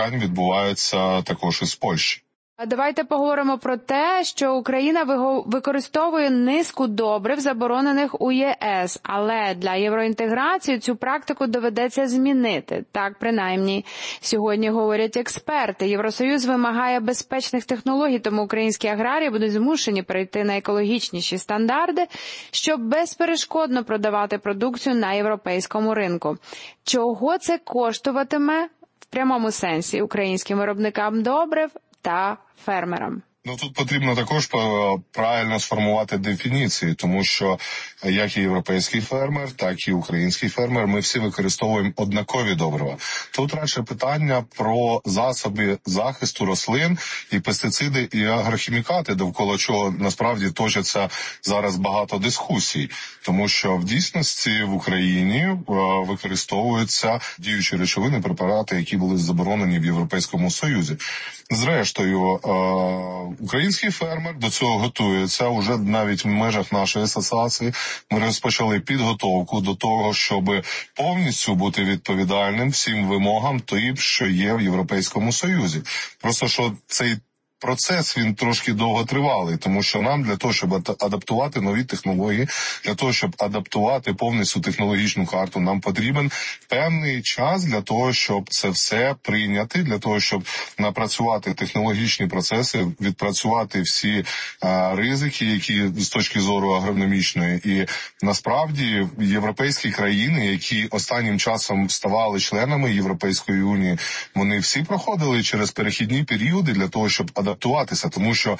відбувається також і з Польщі. Давайте поговоримо про те, що Україна використовує низку добрив, заборонених у ЄС, але для євроінтеграції цю практику доведеться змінити. Так, принаймні, сьогодні говорять експерти. Євросоюз вимагає безпечних технологій, тому українські аграрії будуть змушені перейти на екологічніші стандарти, щоб безперешкодно продавати продукцію на європейському ринку. Чого це коштуватиме в прямому сенсі українським виробникам добрив та фермерам? Тут потрібно також правильно сформувати дефініції, тому що як і європейський фермер, так і український фермер, ми всі використовуємо однакові добрива. Тут радше питання про засоби захисту рослин і пестициди і агрохімікати, довкола чого насправді точаться зараз багато дискусій, тому що в дійсності в Україні використовуються діючі речовини, препарати, які були заборонені в Європейському Союзі. Зрештою, український фермер до цього готується. Уже навіть в межах нашої асоціації ми розпочали підготовку до того, щоб повністю бути відповідальним всім вимогам тим, що є в Європейському Союзі. Просто що цей процес, він трошки довготривалий, тому що нам для того, щоб адаптувати нові технології, для того, щоб адаптувати повністю технологічну карту, нам потрібен певний час для того, щоб це все прийняти, для того, щоб напрацювати технологічні процеси, відпрацювати всі ризики, які з точки зору агрономічної. І насправді європейські країни, які останнім часом ставали членами Європейської Унії, вони всі проходили через перехідні періоди для того, щоб адаптуватися, тому що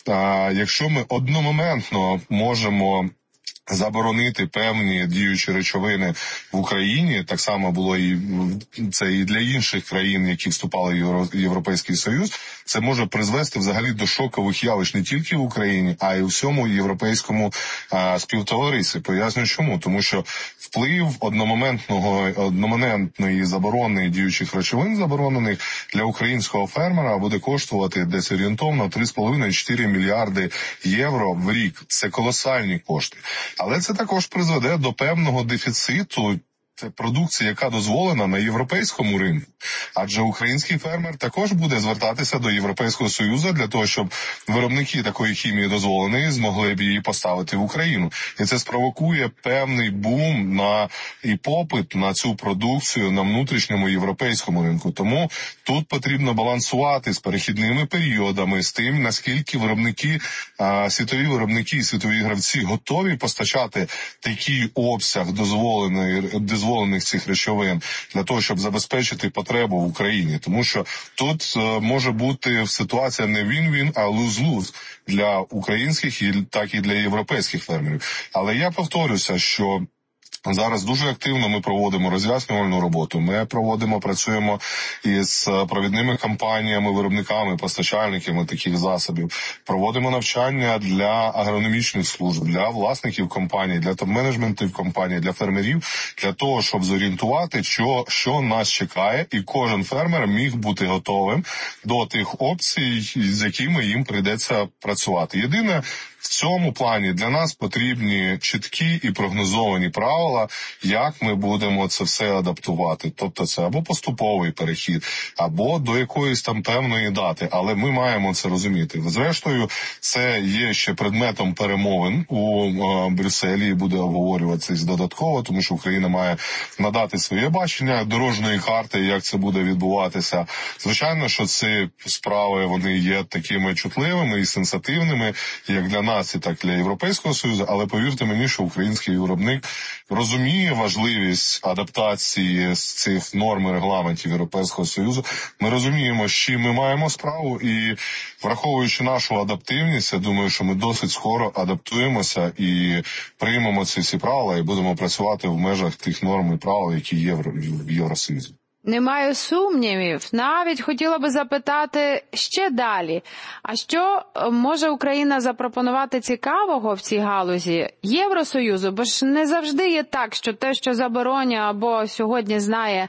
якщо ми одномоментно можемо заборонити певні діючі речовини в Україні, так само було це і для інших країн, які вступали в Європейський Союз, це може призвести взагалі до шокових явищ не тільки в Україні, а й у всьому європейському співтоваристві. Поясню чому. Тому що вплив одномоментної заборони діючих речовин заборонених для українського фермера буде коштувати десь орієнтовно 3,5-4 мільярди євро в рік. Це колосальні кошти. Але це також призведе до певного дефіциту продукції, яка дозволена на європейському ринку. Адже український фермер також буде звертатися до Європейського Союзу для того, щоб виробники такої хімії дозволеної змогли б її поставити в Україну. І це спровокує певний бум і попит на цю продукцію на внутрішньому європейському ринку. Тому тут потрібно балансувати з перехідними періодами, з тим, наскільки світові виробники і світові гравці готові постачати такий обсяг дозволених цих речовин для того, щоб забезпечити потребу в Україні. Тому що тут може бути ситуація не він-він, а луз-луз для українських, так і для європейських фермерів. Але я повторюся, що зараз дуже активно ми проводимо роз'яснювальну роботу. Ми працюємо із провідними компаніями, виробниками, постачальниками таких засобів. Проводимо навчання для агрономічних служб, для власників компаній, для топ-менеджментів компаній, для фермерів, для того, щоб зорієнтувати, що нас чекає, і кожен фермер міг бути готовим до тих опцій, з якими їм прийдеться працювати. Єдине, в цьому плані для нас потрібні чіткі і прогнозовані правила, як ми будемо це все адаптувати. Тобто це або поступовий перехід, або до якоїсь там певної дати. Але ми маємо це розуміти. Зрештою, це є ще предметом перемовин у Брюсселі і буде обговорюватися додатково, тому що Україна має надати своє бачення дорожньої карти, як це буде відбуватися. Звичайно, що ці справи, вони є такими чутливими і сенситивними, як для нас, і так для Європейського Союзу, але повірте мені, що український виробник розуміє важливість адаптації з цих норм і регламентів Європейського Союзу. Ми розуміємо, з чим ми маємо справу, і враховуючи нашу адаптивність, я думаю, що ми досить скоро адаптуємося і приймемо ці всі правила і будемо працювати в межах тих норм і правил, які є в Євросоюзі. Не маю сумнівів. Навіть хотіла би запитати ще далі. А що може Україна запропонувати цікавого в цій галузі Євросоюзу? Бо ж не завжди є так, що те, що заборонює або сьогодні знає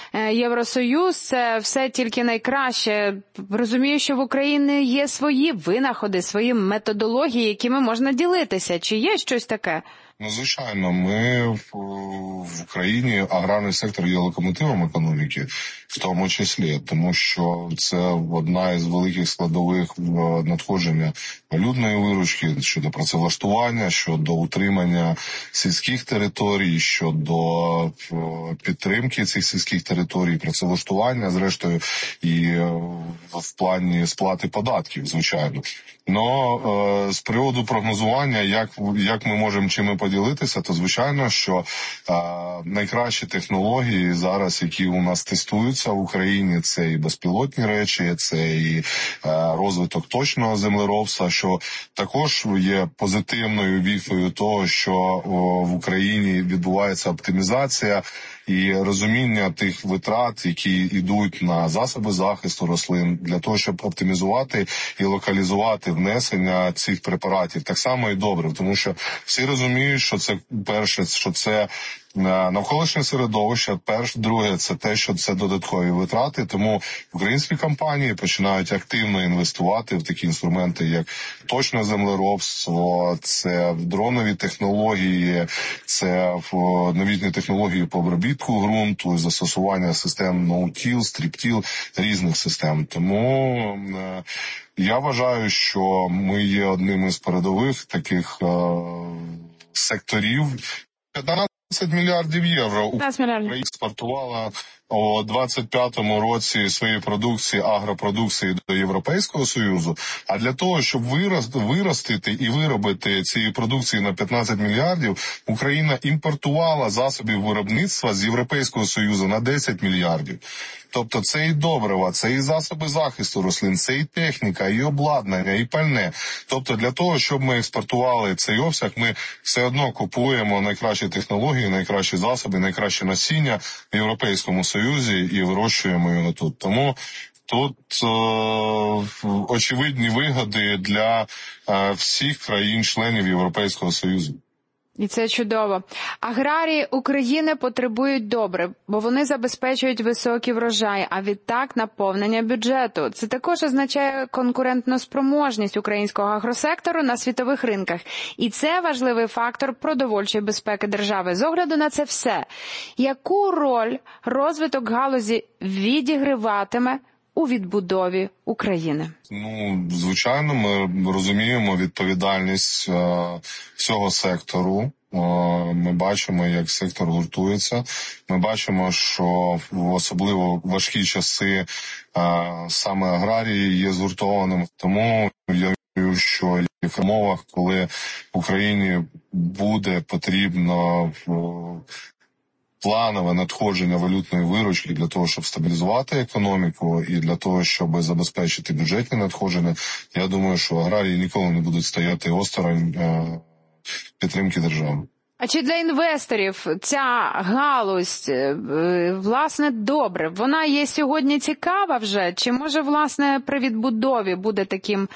Євросоюз, це все тільки найкраще. Розумію, що в Україні є свої винаходи, свої методології, якими можна ділитися. Чи є щось таке? Ну, звичайно, ми в Україні аграрний сектор є локомотивом економіки, в тому числі, тому що це одна із великих складових надходження валютної виручки щодо працевлаштування, щодо утримання сільських територій, щодо підтримки цих сільських територій, працевлаштування, зрештою, і в плані сплати податків, звичайно. Но з приводу прогнозування, як ми можемо чим поділитися, то звичайно, що найкращі технології зараз, які у нас тестуються в Україні, це і безпілотні речі, це і розвиток точного землеробства, що також є позитивною віхою того, що в Україні відбувається оптимізація і розуміння тих витрат, які йдуть на засоби захисту рослин, для того, щоб оптимізувати і локалізувати внесення цих препаратів. Так само і добре, тому що всі розуміють, що це перше, що це навколишнє середовище, друге, це те, що це додаткові витрати, тому українські компанії починають активно інвестувати в такі інструменти, як точне землеробство, це дронові технології, це новітні технології по обробітку ґрунту, застосування систем no-till, strip-till, різних систем. Тому я вважаю, що ми є одним із передових таких секторів. 15 мільярдів євро Україна експортувала у 25-му році своєї продукції, агропродукції до Європейського Союзу. А для того, щоб виростити і виробити цієї продукції на 15 мільярдів, Україна імпортувала засобів виробництва з Європейського Союзу на 10 мільярдів. Тобто це і добрива, це і засоби захисту рослин, це і техніка, і обладнання, і пальне. Тобто для того, щоб ми експортували цей обсяг, ми все одно купуємо найкращі технології, найкращі засоби, найкраще насіння в Європейському Союзі і вирощуємо його тут. Тому тут очевидні вигоди для всіх країн-членів Європейського Союзу. І це чудово. Аграрії України потребують добрив, бо вони забезпечують високий врожай, а відтак наповнення бюджету. Це також означає конкурентну спроможність українського агросектору на світових ринках. І це важливий фактор продовольчої безпеки держави. З огляду на це все, яку роль розвиток галузі відіграватиме у відбудові України? Ну, звичайно, ми розуміємо відповідальність всього сектору. Ми бачимо, як сектор гуртується. Ми бачимо, що в особливо важкі часи саме аграрії є згуртованими. Тому я вірю, що в умовах, коли Україні буде потрібно планове надходження валютної виручки для того, щоб стабілізувати економіку і для того, щоб забезпечити бюджетні надходження, я думаю, що аграрії ніколи не будуть стояти осторонь підтримки держави. А чи для інвесторів ця галузь, власне, добре, вона є сьогодні цікава вже? Чи може, власне, при відбудові буде таким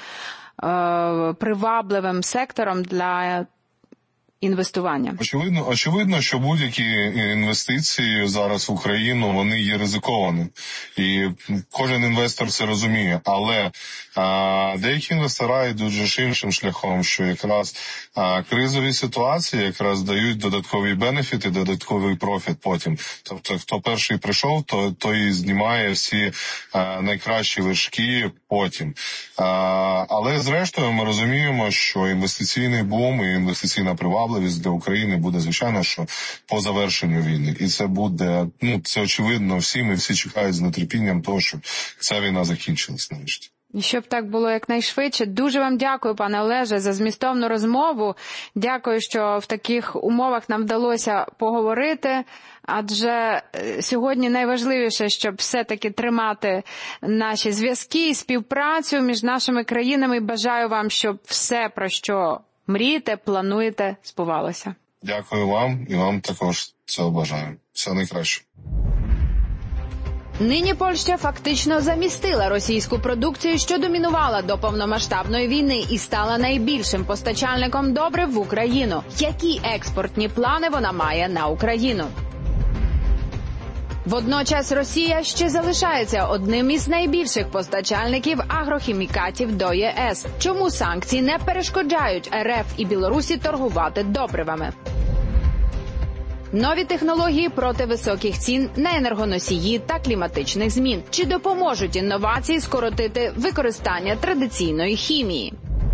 привабливим сектором для інвестування? Очевидно, що будь-які інвестиції зараз в Україну, вони є ризиковані. І кожен інвестор це розуміє. Але деякі інвестори йдуть вже іншим шляхом, що якраз кризові ситуації якраз дають додаткові бенефіти, додатковий профіт потім. Тобто, хто перший прийшов, той і знімає всі найкращі вершки потім. Але зрештою ми розуміємо, що інвестиційний бум і інвестиційна привабливість для України буде, звичайно, що по завершенню війни. І це буде, це очевидно всім, і всі чекають з нетерпінням того, щоб ця війна закінчилась нарешті. І щоб так було якнайшвидше. Дуже вам дякую, пане Олеже, за змістовну розмову. Дякую, що в таких умовах нам вдалося поговорити. Адже сьогодні найважливіше, щоб все-таки тримати наші зв'язки і співпрацю між нашими країнами. І бажаю вам, щоб все, про що мрієте, плануєте, збувалося. Дякую вам і вам також цього бажаю. Все найкраще. Нині Польща фактично замістила російську продукцію, що домінувала до повномасштабної війни і стала найбільшим постачальником добрив в Україну. Які експортні плани вона має на Україну? Водночас Росія ще залишається одним із найбільших постачальників агрохімікатів до ЄС. Чому санкції не перешкоджають РФ і Білорусі торгувати добривами? Нові технології проти високих цін на енергоносії та кліматичних змін. Чи допоможуть інновації скоротити використання традиційної хімії?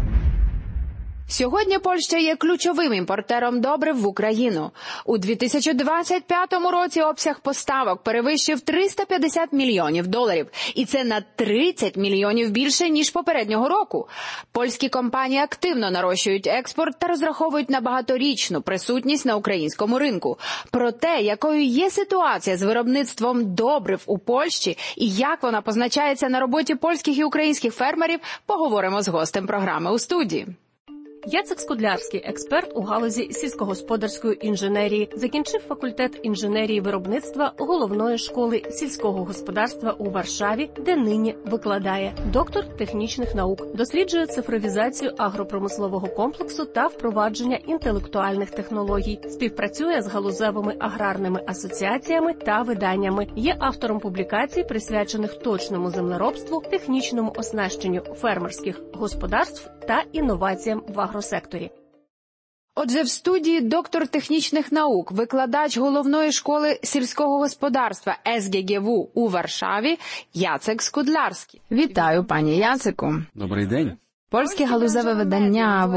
Сьогодні Польща є ключовим імпортером добрив в Україну. У 2025 році обсяг поставок перевищив $350 мільйонів. І це на 30 мільйонів більше, ніж попереднього року. Польські компанії активно нарощують експорт та розраховують на багаторічну присутність на українському ринку. Про те, якою є ситуація з виробництвом добрив у Польщі і як вона позначається на роботі польських і українських фермерів, поговоримо з гостем програми у студії. Яцек Скудлярський, експерт у галузі сільськогосподарської інженерії, закінчив факультет інженерії виробництва головної школи сільського господарства у Варшаві, де нині викладає. Доктор технічних наук, досліджує цифровізацію агропромислового комплексу та впровадження інтелектуальних технологій, співпрацює з галузевими аграрними асоціаціями та виданнями, є автором публікацій, присвячених точному землеробству, технічному оснащенню фермерських господарств та інноваціям в агросекторі. Отже, в студії доктор технічних наук, викладач головної школи сільського господарства СГГВ у Варшаві Яцек Скудлярський. Вітаю, пані Яцеку. Добрий день. Польське галузеве видання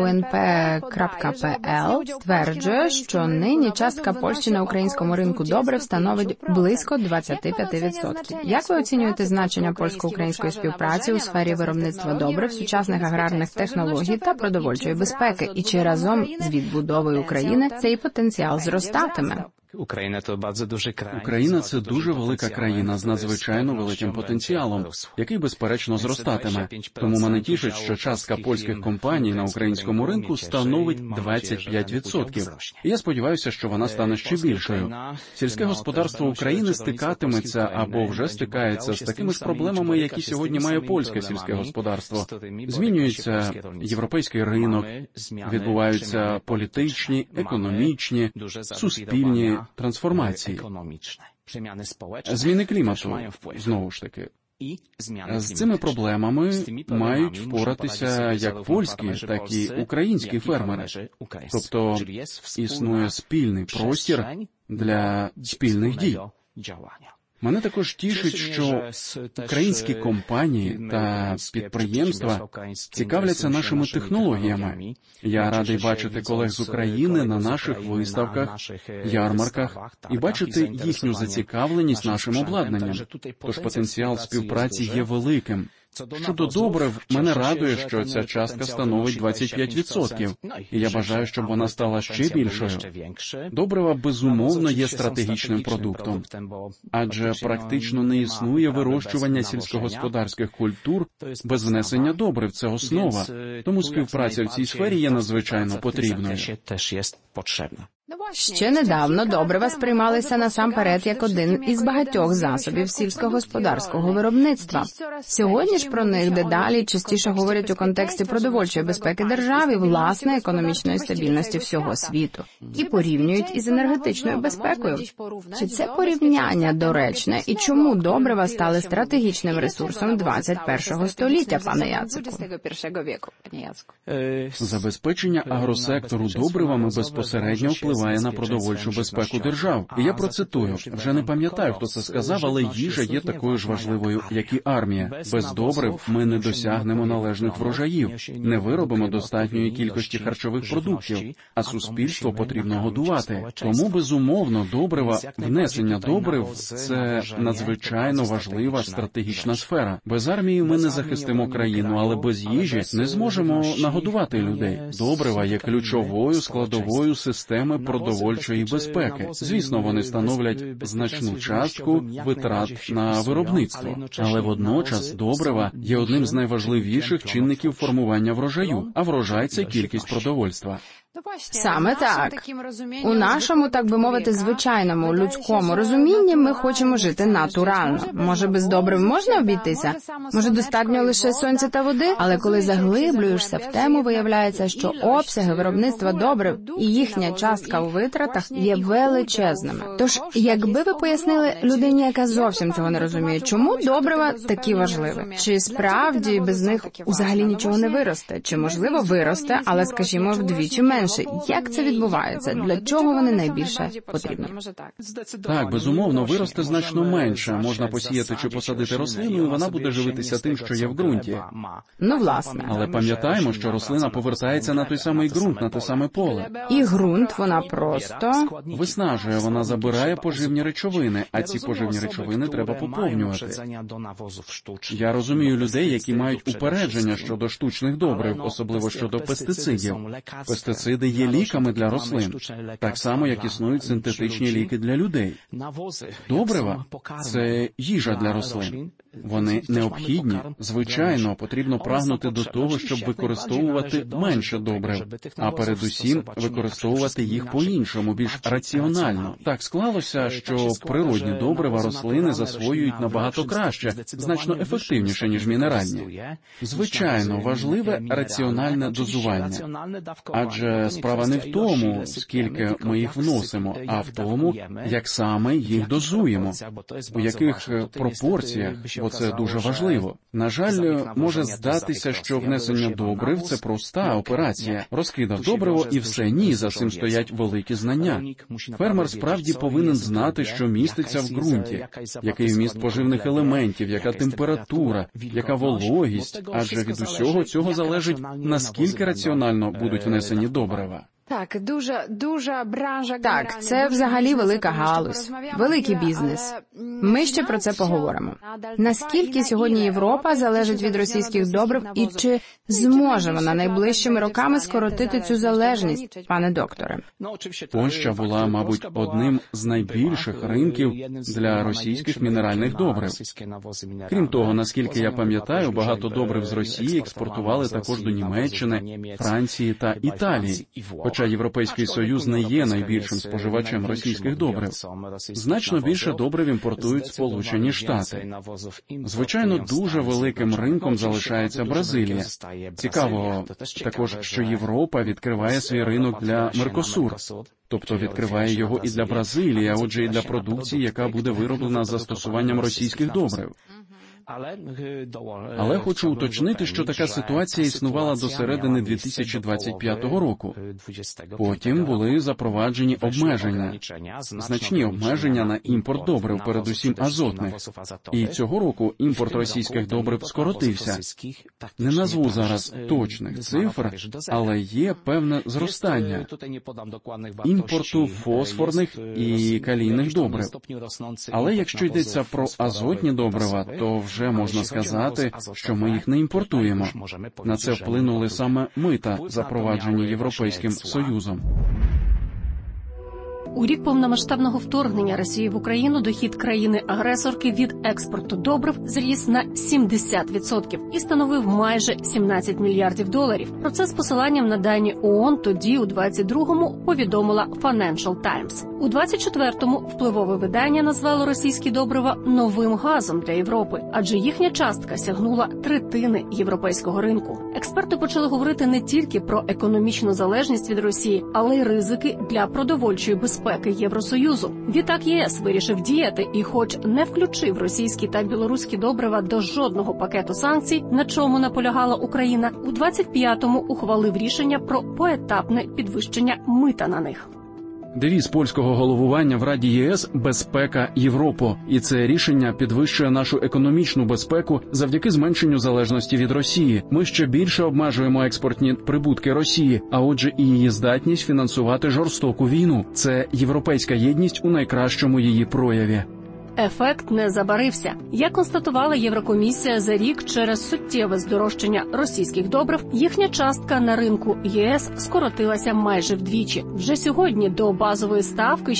WNP.pl стверджує, що нині частка Польщі на українському ринку добрив становить близько 25%. Як ви оцінюєте значення польсько-української співпраці у сфері виробництва добрив, сучасних аграрних технологій та продовольчої безпеки? І чи разом з відбудовою України цей потенціал зростатиме? Україна – це дуже велика країна з надзвичайно великим потенціалом, який, безперечно, зростатиме. Тому мене тішить, що частка польських компаній на українському ринку становить 25%. І я сподіваюся, що вона стане ще більшою. Сільське господарство України стикатиметься або вже стикається з такими ж проблемами, які сьогодні має польське сільське господарство. Змінюється європейський ринок, відбуваються політичні, економічні, суспільні трансформації, зміни клімату, знову ж таки. З цими проблемами мають впоратися як польські, так і українські фермери. Тобто існує спільний простір для спільних дій. Мене також тішить, що українські компанії та підприємства цікавляться нашими технологіями. Я радий бачити колег з України на наших виставках, ярмарках і бачити їхню зацікавленість нашим обладнанням. Тож потенціал співпраці є великим. Щодо добрив, мене радує, що ця частка становить 25%, і я бажаю, щоб вона стала ще більшою. Добрива, безумовно, є стратегічним продуктом, адже практично не існує вирощування сільськогосподарських культур без внесення добрив, це основа, тому співпраця в цій сфері є надзвичайно потрібною. Ще недавно добрива сприймалися насамперед як один із багатьох засобів сільськогосподарського виробництва. Сьогодні ж про них дедалі частіше говорять у контексті продовольчої безпеки держави, власне, економічної стабільності всього світу. І порівнюють із енергетичною безпекою. Чи це порівняння доречне? І чому добрива стали стратегічним ресурсом 21-го століття, пане Яцеку? Забезпечення агросектору добривами безпосередньо впливає на продовольчу безпеку держав. І я процитую, вже не пам'ятаю, хто це сказав, але їжа є такою ж важливою, як і армія. Без добрив ми не досягнемо належних врожаїв, не виробимо достатньої кількості харчових продуктів, а суспільство потрібно годувати. Тому, безумовно, добрива, внесення добрив – це надзвичайно важлива стратегічна сфера. Без армії ми не захистимо країну, але без їжі не зможемо нагодувати людей. Добрива є ключовою складовою системи продовольчої безпеки. Звісно, вони становлять значну частку витрат на виробництво, але водночас добрива є одним з найважливіших чинників формування врожаю, а врожай – це кількість продовольства. Саме так. У нашому, так би мовити, звичайному, людському розумінні ми хочемо жити натурально. Може, без добрив можна обійтися? Може, достатньо лише сонця та води? Але коли заглиблюєшся в тему, виявляється, що обсяги виробництва добрив і їхня частка у витратах є величезними. Тож, якби ви пояснили людині, яка зовсім цього не розуміє, чому добрива такі важливі? Чи справді без них взагалі нічого не виросте? Чи, можливо, виросте, але, скажімо, вдвічі менше? Як це відбувається? Для чого вони найбільше потрібні? Так, безумовно, виросте значно менше. Можна посіяти чи посадити рослину, і вона буде живитися тим, що є в ґрунті. Ну, власне. Але пам'ятаємо, що рослина повертається на той самий ґрунт, на те саме поле. І ґрунт вона просто виснажує, вона забирає поживні речовини, а ці поживні речовини треба поповнювати. Я розумію людей, які мають упередження щодо штучних добрив, особливо щодо пестицидів. Пестициди є ліками для рослин, так само, як існують синтетичні ліки для людей. Добрива – це їжа для рослин. Вони необхідні. Звичайно, потрібно прагнути до того, щоб використовувати менше добрив, а передусім використовувати їх по-іншому, більш раціонально. Так склалося, що природні добрива рослини засвоюють набагато краще, значно ефективніше, ніж мінеральні. Звичайно, важливе раціональне дозування. Адже справа не в тому, скільки ми їх вносимо, а в тому, як саме їх дозуємо, у яких пропорціях, бо це дуже важливо. На жаль, може здатися, що внесення добрив – це проста операція. Розкидав добриво і все. Ні, за цим стоять великі знання. Фермер справді повинен знати, що міститься в ґрунті, який вміст поживних елементів, яка температура, яка вологість, адже від усього цього залежить, наскільки раціонально будуть внесені добрива. Так, дуже бранжа. Так, це взагалі велика галузь, великий бізнес. Ми ще про це поговоримо. Наскільки сьогодні Європа залежить від російських добрив і чи зможе вона найближчими роками скоротити цю залежність, пане докторе? Польща була, мабуть, одним з найбільших ринків для російських мінеральних добрив. Крім того, наскільки я пам'ятаю, багато добрив з Росії експортували також до Німеччини, Франції та Італії. Хоча Європейський Союз не є найбільшим споживачем російських добрив. Значно більше добрив імпортують Сполучені Штати. Звичайно, дуже великим ринком залишається Бразилія. Цікаво також, що Європа відкриває свій ринок для Меркосур. Тобто відкриває його і для Бразилії, а отже і для продукції, яка буде вироблена з застосуванням російських добрив. Але хочу уточнити, що така ситуація існувала до середини 2025 року. Потім були запроваджені обмеження, значні обмеження на імпорт добрив, передусім азотних. І цього року імпорт російських добрив скоротився. Не назву зараз точних цифр, але є певне зростання імпорту фосфорних і калійних добрив. Але якщо йдеться про азотні добрива, то вже можна сказати, що ми їх не імпортуємо. На це вплинули саме мита, запроваджені Європейським Союзом. У рік повномасштабного вторгнення Росії в Україну дохід країни-агресорки від експорту добрив зріс на 70% і становив майже $17 мільярдів. Про це з посиланням на дані ООН тоді, у 22-му, повідомила Financial Times. У 24-му впливове видання назвало російські добрива новим газом для Європи, адже їхня частка сягнула третини європейського ринку. Експерти почали говорити не тільки про економічну залежність від Росії, але й ризики для продовольчої безпеки Євросоюзу. Відтак ЄС вирішив діяти і хоч не включив російські та білоруські добрива до жодного пакету санкцій, на чому наполягала Україна, у 25-му ухвалив рішення про поетапне підвищення мита на них. Девіз польського головування в Раді ЄС – «Безпека Європо». І це рішення підвищує нашу економічну безпеку завдяки зменшенню залежності від Росії. Ми ще більше обмежуємо експортні прибутки Росії, а отже і її здатність фінансувати жорстоку війну. Це європейська єдність у найкращому її прояві. ефект не забарився. Як констатувала Єврокомісія, за рік через суттєве здорожчання російських добрив їхня частка на ринку ЄС скоротилася майже вдвічі. Вже сьогодні до базової ставки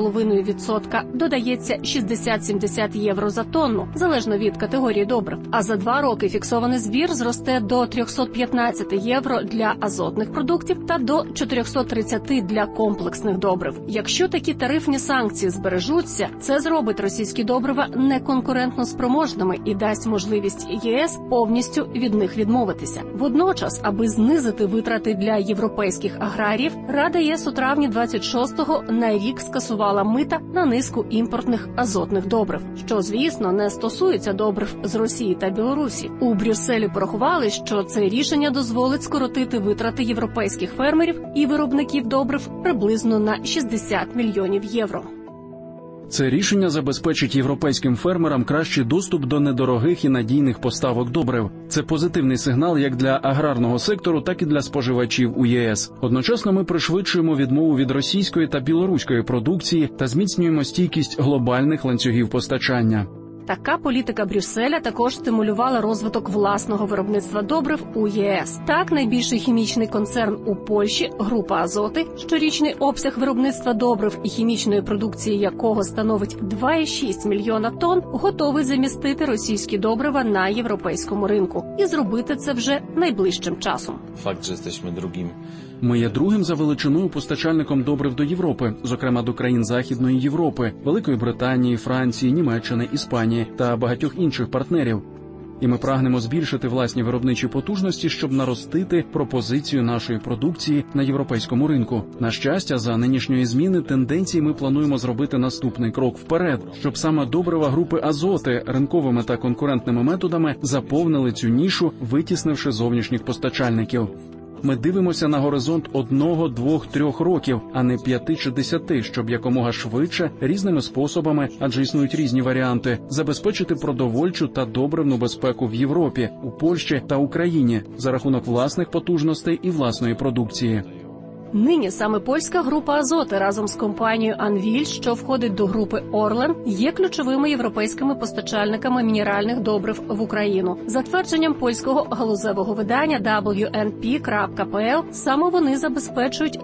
6,5% додається 60-70 євро за тонну, залежно від категорії добрив. А за 2 роки фіксований збір зросте до 315 євро для азотних продуктів та до 430 для комплексних добрив. Якщо такі тарифні санкції збережуться, це зробить російські добрива неконкурентно спроможними і дасть можливість ЄС повністю від них відмовитися. Водночас, аби знизити витрати для європейських аграріїв, Рада ЄС у травні 26-го на рік скасувала мита на низку імпортних азотних добрив, що, звісно, не стосується добрив з Росії та Білорусі. У Брюсселі порахували, що це рішення дозволить скоротити витрати європейських фермерів і виробників добрив приблизно на 60 мільйонів євро. Це рішення забезпечить європейським фермерам кращий доступ до недорогих і надійних поставок добрив. Це позитивний сигнал як для аграрного сектору, так і для споживачів у ЄС. Одночасно ми пришвидшуємо відмову від російської та білоруської продукції та зміцнюємо стійкість глобальних ланцюгів постачання. Така політика Брюсселя також стимулювала розвиток власного виробництва добрив у ЄС. Так, найбільший хімічний концерн у Польщі, група «Азоти», щорічний обсяг виробництва добрив і хімічної продукції якого становить 2,6 мільйона тонн, готовий замістити російські добрива на європейському ринку. І зробити це вже найближчим часом. Факт, що ми другим. Ми є другим за величиною постачальником добрив до Європи, зокрема до країн Західної Європи, Великої Британії, Франції, Німеччини, Іспанії та багатьох інших партнерів. І ми прагнемо збільшити власні виробничі потужності, щоб наростити пропозицію нашої продукції на європейському ринку. На щастя, за нинішньої зміни тенденцій ми плануємо зробити наступний крок вперед, щоб саме добрива групи «Азоти» ринковими та конкурентними методами заповнили цю нішу, витіснивши зовнішніх постачальників. Ми дивимося на горизонт 1, 2, 3 років, а не 5 чи 10, щоб якомога швидше, різними способами, адже існують різні варіанти, забезпечити продовольчу та добривну безпеку в Європі, у Польщі та Україні за рахунок власних потужностей і власної продукції. Нині саме польська група «Азоти» разом з компанією «Анвіль», що входить до групи «Орлен», є ключовими європейськими постачальниками мінеральних добрив в Україну. За твердженням польського галузевого видання WNP.pl, саме вони забезпечують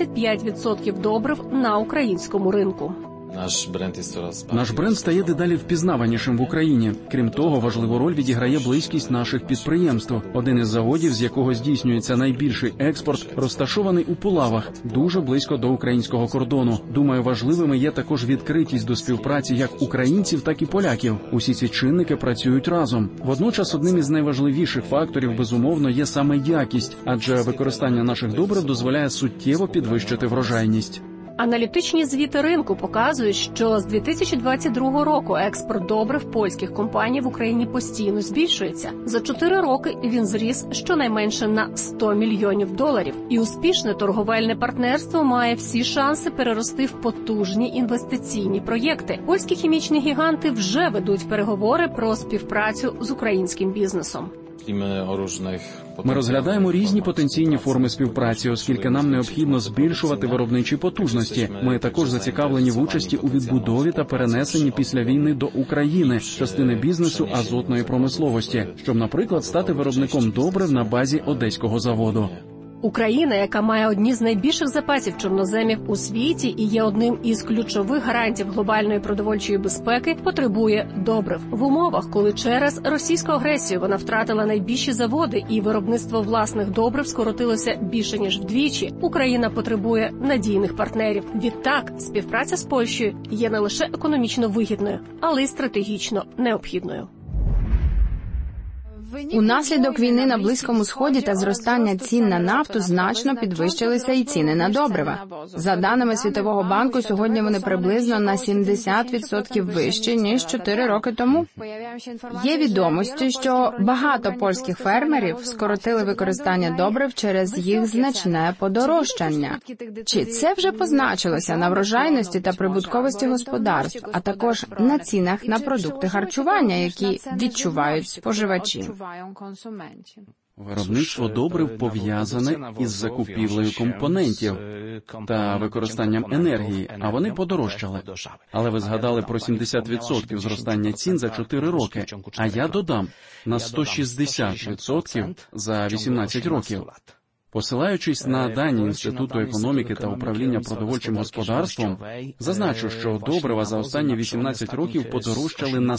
25% добрив на українському ринку. Наш бренд стає дедалі впізнаванішим в Україні. Крім того, важливу роль відіграє близькість наших підприємств. Один із заводів, з якого здійснюється найбільший експорт, розташований у Пулавах, дуже близько до українського кордону. Думаю, важливими є також відкритість до співпраці як українців, так і поляків. Усі ці чинники працюють разом. Водночас, одним із найважливіших факторів, безумовно, є саме якість, адже використання наших добрив дозволяє суттєво підвищити врожайність. Аналітичні звіти ринку показують, що з 2022 року експорт добрив польських компаній в Україні постійно збільшується. За 4 роки він зріс щонайменше на $100 мільйонів. І успішне торговельне партнерство має всі шанси перерости в потужні інвестиційні проєкти. Польські хімічні гіганти вже ведуть переговори про співпрацю з українським бізнесом. Ми розглядаємо різні потенційні форми співпраці, оскільки нам необхідно збільшувати виробничі потужності. Ми також зацікавлені в участі у відбудові та перенесенні після війни до України частини бізнесу азотної промисловості, щоб, наприклад, стати виробником добрив на базі одеського заводу. Україна, яка має одні з найбільших запасів чорноземів у світі і є одним із ключових гарантів глобальної продовольчої безпеки, потребує добрив. В умовах, коли через російську агресію вона втратила найбільші заводи і виробництво власних добрив скоротилося більше ніж вдвічі, Україна потребує надійних партнерів. Відтак, співпраця з Польщею є не лише економічно вигідною, але й стратегічно необхідною. Унаслідок війни на Близькому Сході та зростання цін на нафту значно підвищилися і ціни на добрива. За даними Світового банку, сьогодні вони приблизно на 70% вищі, ніж 4 роки тому. Є відомості, що багато польських фермерів скоротили використання добрив через їх значне подорожчання. Чи це вже позначилося на врожайності та прибутковості господарств, а також на цінах на продукти харчування, які відчувають споживачі? Виробництво добрив пов'язане із закупівлею компонентів та використанням енергії, а вони подорожчали. Але ви згадали про 70% зростання цін за 4 роки, а я додам на 160% за 18 років. Посилаючись на дані Інституту економіки та управління продовольчим господарством, зазначу, що добрива за останні 18 років подорожчали на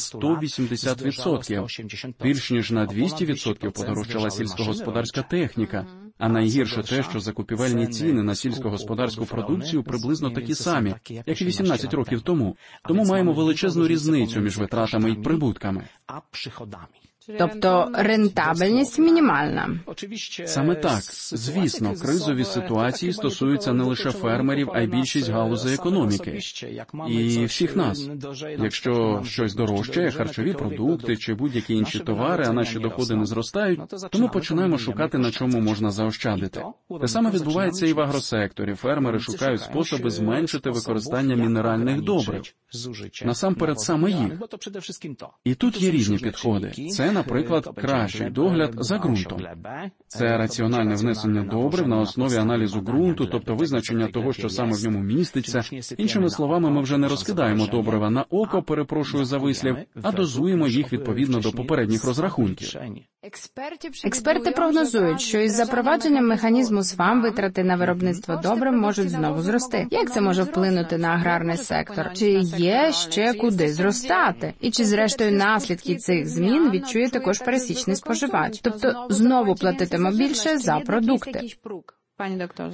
180%. Більш ніж на 200% подорожчала сільськогосподарська техніка. А найгірше те, що закупівельні ціни на сільськогосподарську продукцію приблизно такі самі, як і 18 років тому. Тому маємо величезну різницю між витратами і прибутками. Тобто рентабельність мінімальна. Саме так. Звісно, кризові ситуації стосуються не лише фермерів, а й більшість галузей економіки. І всіх нас. Якщо щось дорожчає, харчові продукти чи будь-які інші товари, а наші доходи не зростають, то ми починаємо шукати, на чому можна заощадити. Те саме відбувається і в агросекторі. Фермери шукають способи зменшити використання мінеральних добрив. Насамперед саме їх. І тут є різні підходи. Це, наприклад, кращий догляд за ґрунтом. Це раціональне внесення добрив на основі аналізу ґрунту, тобто визначення того, що саме в ньому міститься. Іншими словами, ми вже не розкидаємо добрива на око, перепрошую за вислів, а дозуємо їх відповідно до попередніх розрахунків. Експерти прогнозують, що із запровадженням механізму СФАМ витрати на виробництво добрив можуть знову зрости. Як це може вплинути на аграрний сектор? Чи є ще куди зростати? І чи, зрештою, наслідки цих змін відчує також пересічний споживач? Тобто, знову платитиме більше за продукти. Пані докторе.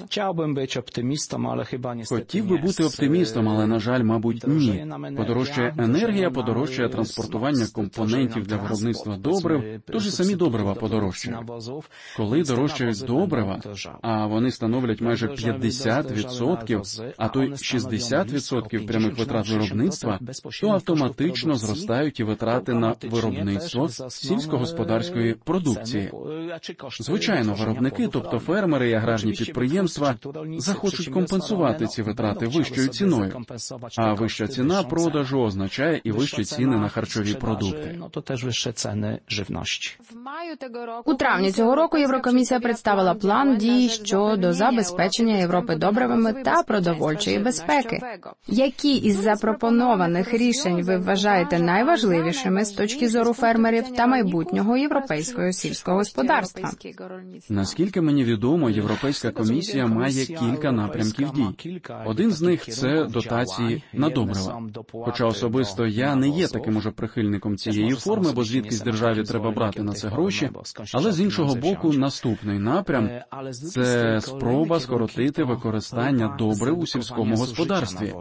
Хотів би бути оптимістом, але, на жаль, мабуть, ні. Подорожчає енергія, подорожчає транспортування компонентів для виробництва добрив, тож і самі добрива подорожчають. Коли дорожчають добрива, а вони становлять майже 50%, а то й 60% прямих витрат виробництва, то автоматично зростають і витрати на виробництво сільськогосподарської продукції. Звичайно, виробники, тобто фермери і аграрні підприємства, захочуть компенсувати ці витрати вищою ціною. А вища ціна продажу означає і вищі ціни на харчові продукти. У травні цього року Єврокомісія представила план дій щодо забезпечення Європи добривами та продовольчої безпеки. Які із запропонованих рішень ви вважаєте найважливішими з точки зору фермерів та майбутнього європейського сільського господарства? Наскільки мені відомо, Європейська комісія має кілька напрямків дій. Один з них – це дотації на добрива. Хоча особисто я не є таким уже прихильником цієї форми, бо звідкись державі треба брати на це гроші. Але з іншого боку, наступний напрям – це спроба скоротити використання добрив у сільському господарстві,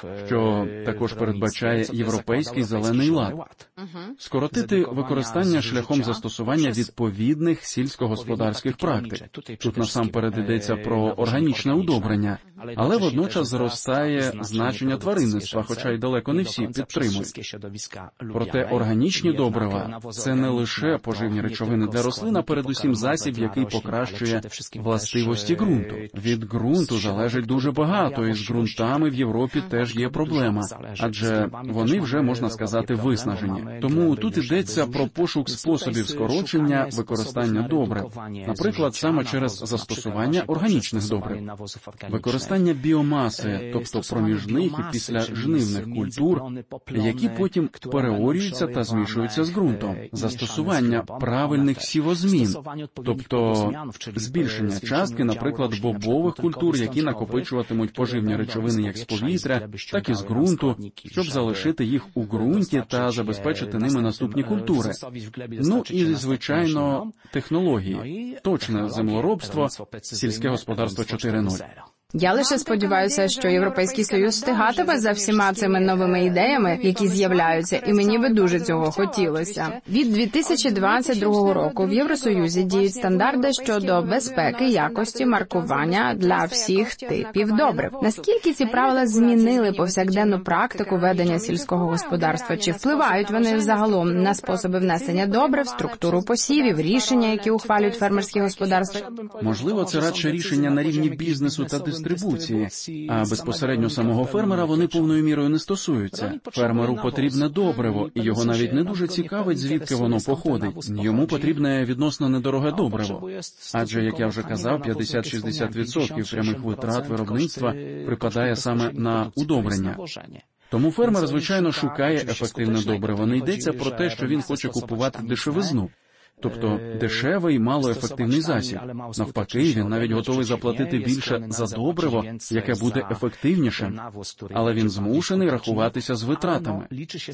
що також передбачає Європейський зелений лад. Скоротити використання шляхом застосування відповідних сільськогосподарських практик. Тут насамперед йдеться про органічне удобрення, але водночас зростає значення тваринництва, хоча й далеко не всі підтримують. Проте органічні добрива – це не лише поживні речовини для рослин, а передусім засіб, який покращує властивості ґрунту. Від ґрунту залежить дуже багато, і з ґрунтами в Європі теж є проблема, адже вони вже, можна сказати, виснажені. Тому тут йдеться про пошук способів скорочення використання добрив, наприклад, саме через застосування органічних добрив. Використання біомаси, тобто проміжних і післяжнивних культур, які потім переорюються та змішуються з ґрунтом. Застосування правильних сівозмін, тобто збільшення частки, наприклад, бобових культур, які накопичуватимуть поживні речовини як з повітря, так і з ґрунту, щоб залишити їх у ґрунті та забезпечити ними наступні культури. Ну і, звичайно, технології, точне землеробство, сільське господарство 4.0. Я лише сподіваюся, що Європейський Союз встигатиме за всіма цими новими ідеями, які з'являються, і мені би дуже цього хотілося. Від 2022 року в Євросоюзі діють стандарти щодо безпеки, якості, маркування для всіх типів добрив. Наскільки ці правила змінили повсякденну практику ведення сільського господарства? Чи впливають вони взагалом на способи внесення добрив, структуру посівів, рішення, які ухвалюють фермерські господарства? Можливо, це радше рішення на рівні бізнесу та дистрибуції, дистрибуції, а безпосередньо самого фермера вони повною мірою не стосуються. Фермеру потрібне добриво, і його навіть не дуже цікавить, звідки воно походить. Йому потрібне відносно недороге добриво. Адже, як я вже казав, 50-60% прямих витрат виробництва припадає саме на удобрення. Тому фермер, звичайно, шукає ефективне добриво. Не йдеться про те, що він хоче купувати дешевизну. Тобто дешевий, малоефективний засіб. Навпаки, він навіть готовий заплатити більше за добриво, яке буде ефективнішим. Але він змушений рахуватися з витратами.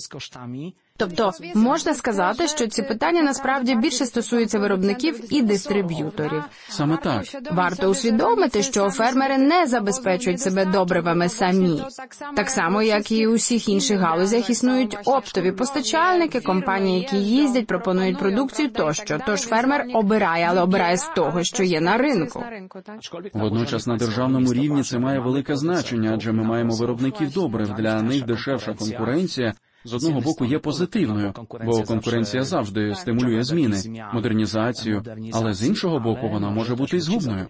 Тобто, можна сказати, що ці питання насправді більше стосуються виробників і дистриб'юторів. Саме так. Варто усвідомити, що фермери не забезпечують себе добривами самі. Так само, як і у всіх інших галузях, існують оптові постачальники, компанії, які їздять, пропонують продукцію тощо. Тож фермер обирає, але обирає з того, що є на ринку. Водночас на державному рівні це має велике значення, адже ми маємо виробників добрив. Для них дешевша конкуренція з одного боку є позитивною, бо конкуренція завжди стимулює зміни, модернізацію, але з іншого боку вона може бути і згубною.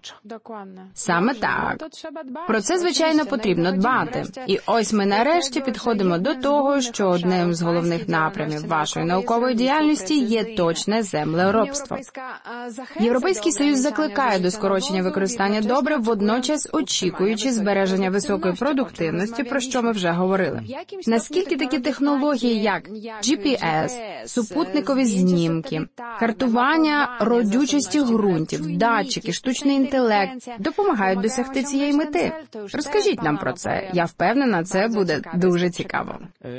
Саме так. Про це, звичайно, потрібно дбати. І ось ми нарешті підходимо до того, що одним з головних напрямів вашої наукової діяльності є точне землеробство. Європейський Союз закликає до скорочення використання добрив, водночас очікуючи збереження високої продуктивності, про що ми вже говорили. Наскільки такі технології, як GPS, супутникові знімки, картування родючості ґрунтів, датчики, штучний інтелект допомагають досягти цієї мети? Розкажіть нам про це. Я впевнена, це буде дуже цікаво.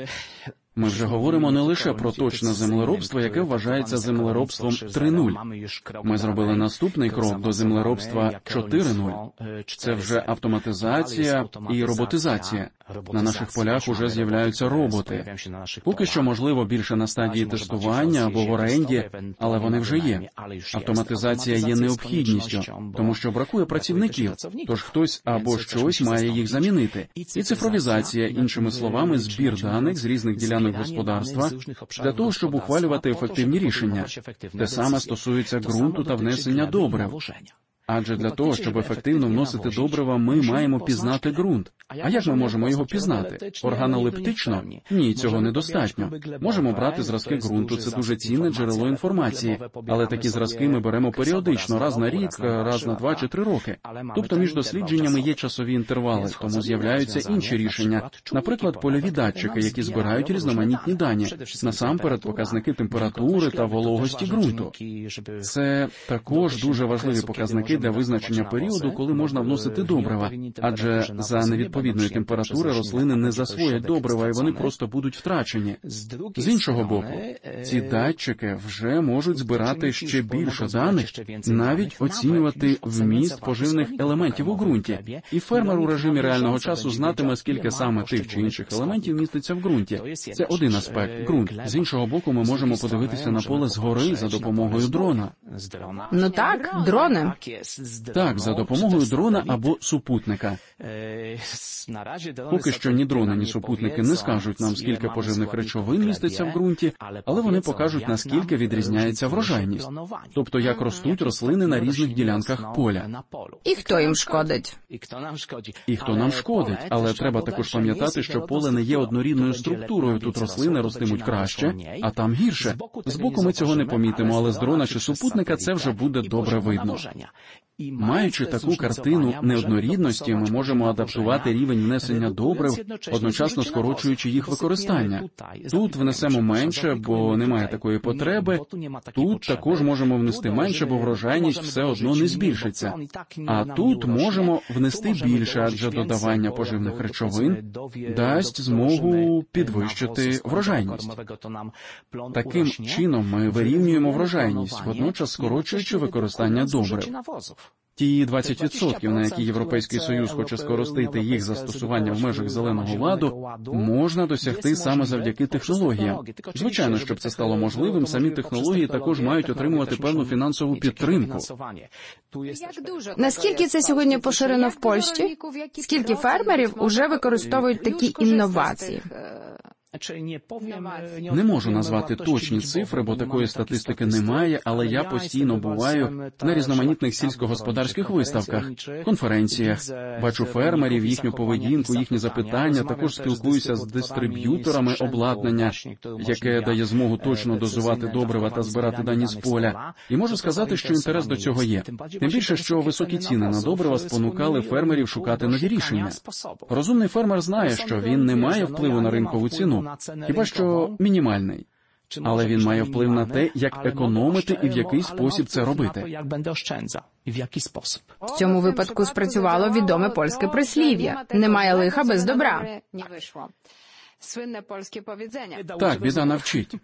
Ми вже говоримо не лише про точне землеробство, яке вважається землеробством 3.0. Ми зробили наступний крок до землеробства 4.0. Це вже автоматизація і роботизація. На наших полях уже з'являються роботи. Поки що, можливо, більше на стадії тестування або в оренді, але вони вже є. Автоматизація є необхідністю, тому що бракує працівників, тож хтось або щось має їх замінити. І цифровізація, іншими словами, збір даних з різних ділянок господарства для того, щоб ухвалювати ефективні рішення. Те саме стосується ґрунту та внесення добрив. Адже для того, щоб ефективно вносити добрива, ми маємо пізнати ґрунт. А як ми можемо його пізнати? Органолептично? Ні, цього недостатньо. Можемо брати зразки ґрунту, це дуже цінне джерело інформації. Але такі зразки ми беремо періодично, раз на рік, раз на 2 чи 3 роки. Тобто між дослідженнями є часові інтервали, тому з'являються інші рішення. Наприклад, польові датчики, які збирають різноманітні дані. Насамперед, показники температури та вологості ґрунту. Це також дуже важливі показники для визначення періоду, коли можна вносити добрива, адже за невідповідної температури рослини не засвоять добрива, і вони просто будуть втрачені. З іншого боку, ці датчики вже можуть збирати ще більше даних, навіть оцінювати вміст поживних елементів у ґрунті. І фермер у режимі реального часу знатиме, скільки саме тих чи інших елементів міститься в ґрунті. Це один аспект – ґрунт. З іншого боку, ми можемо подивитися на поле згори за допомогою дрона. Ну так, дрони. Так, за допомогою дрона або супутника. Поки що ні дрони, ні супутники не скажуть нам, скільки поживних речовин міститься в ґрунті, але вони покажуть, наскільки відрізняється врожайність. Тобто, як ростуть рослини на різних ділянках поля. І хто їм шкодить? І хто нам шкодить. Але треба також пам'ятати, що поле не є однорідною структурою. Тут рослини ростимуть краще, а там гірше. Збоку ми цього не помітимо, але з дрона чи супутника це вже буде добре видно. Маючи таку картину неоднорідності, ми можемо адаптувати рівень внесення добрив, одночасно скорочуючи їх використання. Тут внесемо менше, бо немає такої потреби. Тут також можемо внести менше, бо врожайність все одно не збільшиться. А тут можемо внести більше, адже додавання поживних речовин дасть змогу підвищити врожайність. Таким чином ми вирівнюємо врожайність, водночас скорочуючи використання добрив. Ті 20%, на які Європейський Союз хоче скоротити їх застосування в межах Зеленого ладу, можна досягти саме завдяки технологіям. Звичайно, щоб це стало можливим, самі технології також мають отримувати певну фінансову підтримку. Наскільки це сьогодні поширено в Польщі? Скільки фермерів уже використовують такі інновації? Не можу назвати точні цифри, бо такої статистики немає, але я постійно буваю на різноманітних сільськогосподарських виставках, конференціях, бачу фермерів, їхню поведінку, їхні запитання, також спілкуюся з дистриб'юторами обладнання, яке дає змогу точно дозувати добрива та збирати дані з поля. І можу сказати, що інтерес до цього є. Тим більше, що високі ціни на добрива спонукали фермерів шукати нові рішення. Розумний фермер знає, що він не має впливу на ринкову ціну, хіба що мінімальний. Але він має вплив на те, як економити і в який спосіб це робити. В цьому випадку спрацювало відоме польське прислів'я «Немає лиха без добра». Так, біда навчить.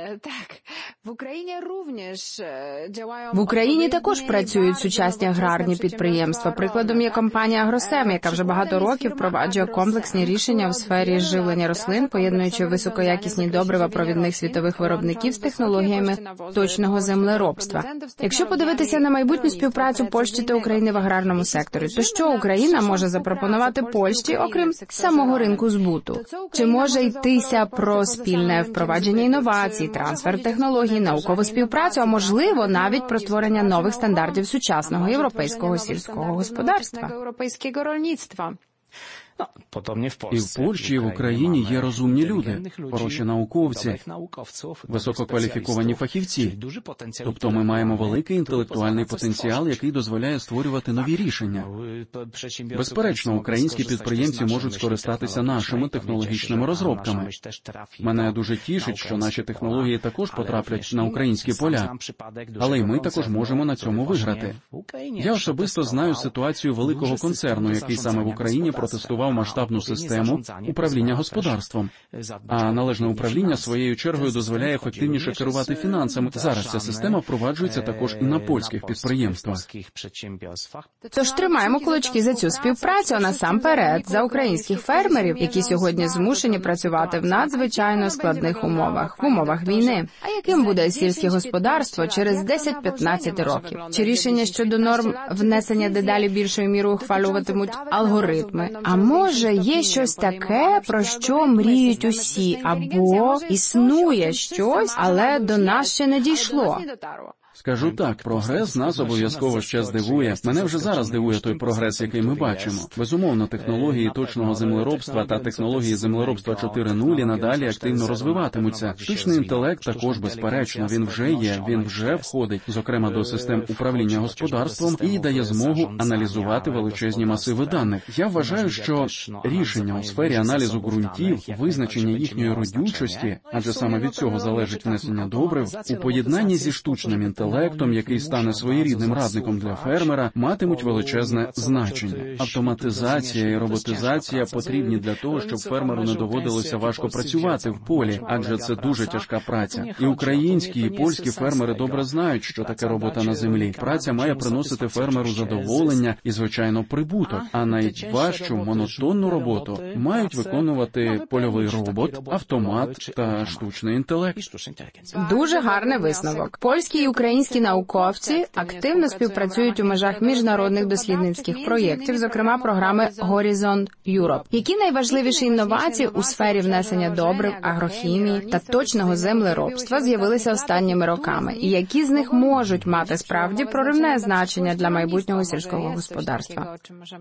В Україні також працюють сучасні аграрні підприємства. Прикладом є компанія «Агросем», яка вже багато років впроваджує комплексні рішення у сфері живлення рослин, поєднуючи високоякісні добрива провідних світових виробників з технологіями точного землеробства. Якщо подивитися на майбутню співпрацю Польщі та України в аграрному секторі, то що Україна може запропонувати Польщі, окрім самого ринку збуту? Чи може йтися про спільне впровадження інновацій, трансфер технологій, наукову співпрацю, а можливо, навіть про створення нових стандартів сучасного європейського сільського господарства? І в Польщі, і в Україні є розумні люди, хороші науковці, висококваліфіковані фахівці. Тобто ми маємо великий інтелектуальний потенціал, який дозволяє створювати нові рішення. Безперечно, українські підприємці можуть скористатися нашими технологічними розробками. Мене дуже тішить, що наші технології також потраплять на українські поля. Але й ми також можемо на цьому виграти. Я особисто знаю ситуацію великого концерну, який саме в Україні протестував масштабну систему управління господарством. А належне управління своєю чергою дозволяє ефективніше керувати фінансами. Зараз ця система впроваджується також і на польських підприємствах. Тож тримаємо кулачки за цю співпрацю, а насамперед за українських фермерів, які сьогодні змушені працювати в надзвичайно складних умовах, в умовах війни. А яким буде сільське господарство через 10-15 років? Чи рішення щодо норм внесення дедалі більшою мірою ухвалюватимуть алгоритми? А може, є щось таке, про що мріють усі, або існує щось, але до нас ще не дійшло? Скажу так, прогрес нас обов'язково ще здивує. Мене вже зараз дивує той прогрес, який ми бачимо. Безумовно, технології точного землеробства та технології землеробства 4.0 надалі активно розвиватимуться. Штучний інтелект також, безперечно, він вже є, він вже входить, зокрема, до систем управління господарством і дає змогу аналізувати величезні масиви даних. Я вважаю, що рішення у сфері аналізу ґрунтів, визначення їхньої родючості, адже саме від цього залежить внесення добрив, у поєднанні зі штучним інтелектом, який стане своєрідним радником для фермера, матимуть величезне значення. Автоматизація і роботизація потрібні для того, щоб фермеру не доводилося важко працювати в полі, адже це дуже тяжка праця. І українські, і польські фермери добре знають, що таке робота на землі. Праця має приносити фермеру задоволення і, звичайно, прибуток. А найважчу, монотонну роботу мають виконувати польовий робот, автомат та штучний інтелект. Дуже гарний висновок. Польські і українські науковці активно співпрацюють у межах міжнародних дослідницьких проєктів, зокрема програми Horizon Europe. Які найважливіші інновації у сфері внесення добрив, агрохімії та точного землеробства з'явилися останніми роками? І які з них можуть мати справді проривне значення для майбутнього сільського господарства?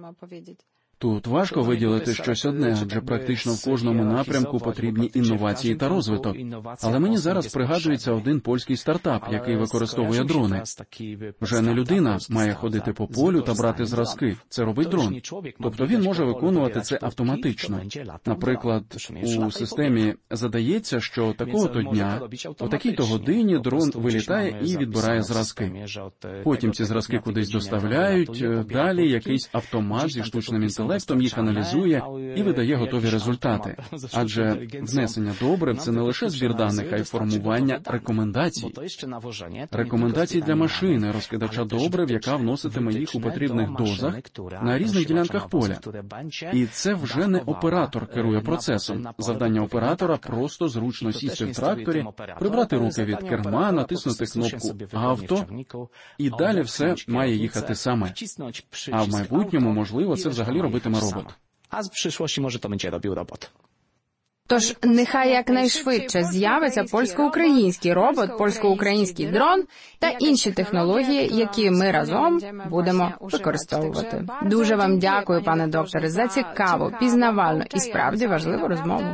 Тут важко виділити щось одне, адже практично в кожному напрямку потрібні інновації та розвиток. Але мені зараз пригадується один польський стартап, який використовує дрони. Вже не людина має ходити по полю та брати зразки. Це робить дрон. Тобто він може виконувати це автоматично. Наприклад, у системі задається, що такого-то дня, о такій-то годині дрон вилітає і відбирає зразки. Потім ці зразки кудись доставляють, далі якийсь автомат зі штучним інтелектом їх аналізує і видає готові результати. Адже внесення добрив – це не лише збір даних, а й формування рекомендацій. Рекомендацій для машини, розкидача добрив, яка вноситиме їх у потрібних дозах на різних ділянках поля. І це вже не оператор керує процесом. Завдання оператора – просто зручно сісти в тракторі, прибрати руки від керма, натиснути кнопку «Авто», і далі все має їхати саме. А в майбутньому, можливо, це взагалі робитиме робот. A w przyszłości może to będzie robił robot. Тож нехай якнайшвидше з'явиться польсько-український робот, польсько-український дрон та інші технології, які ми разом будемо використовувати. Дуже вам дякую, пане докторе, за цікаву, пізнавальну і справді важливу розмову.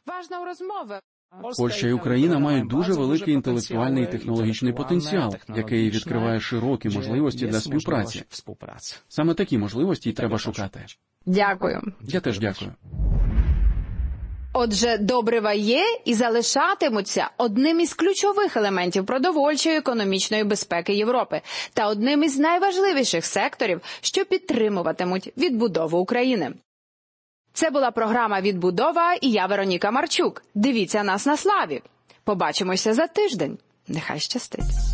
Польща і Україна мають дуже великий інтелектуальний і технологічний потенціал, який відкриває широкі можливості для співпраці. Саме такі можливості й треба шукати. Дякую. Я теж дякую. Отже, добрива є і залишатимуться одним із ключових елементів продовольчої економічної безпеки Європи та одним із найважливіших секторів, що підтримуватимуть відбудову України. Це була програма «Відбудова» і я, Вероніка Марчук. Дивіться нас на Славі. Побачимося за тиждень. Нехай щастить.